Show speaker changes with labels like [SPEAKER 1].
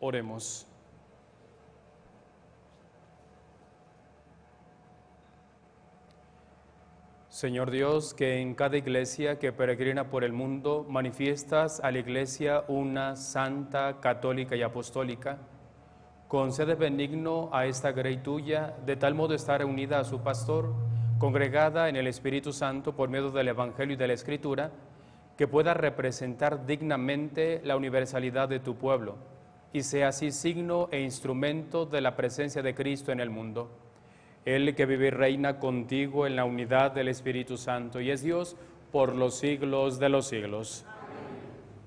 [SPEAKER 1] Oremos. Señor Dios, que en cada iglesia que peregrina por el mundo manifiestas a la iglesia una santa, católica y apostólica, concede benigno a esta grey tuya, de tal modo estar unida a su pastor, congregada en el Espíritu Santo por medio del Evangelio y de la Escritura, que pueda representar dignamente la universalidad de tu pueblo, y sea así signo e instrumento de la presencia de Cristo en el mundo. Él que vive y reina contigo en la unidad del Espíritu Santo y es Dios por los siglos de los siglos.